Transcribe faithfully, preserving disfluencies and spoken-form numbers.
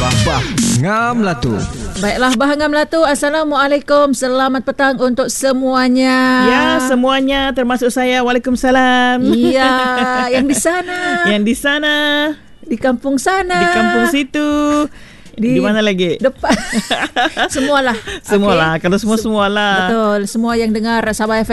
Bah Ngam Melatu. Baiklah, Bahangam Melatu. Assalamualaikum. Selamat petang untuk semuanya. Ya, semuanya termasuk saya. Waalaikumsalam. Iya, yang di sana. Yang di sana. Di kampung sana. Di kampung situ. Di, di mana lagi? Depan. Semualah. Semualah. Okay. Kalau semua semualah. Betul. Semua yang dengar Sabah F M